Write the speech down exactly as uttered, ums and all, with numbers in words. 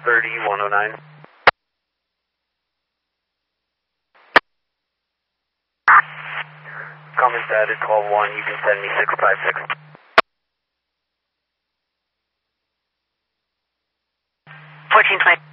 thirty, one oh nine. Comments added, twelve one, you can send me six five six. fourteen twenty.